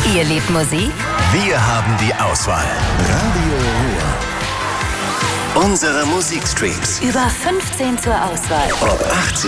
Ihr liebt Musik? Wir haben die Auswahl. Radio Ruhr. Unsere Musikstreams. Über 15 zur Auswahl. Ob 80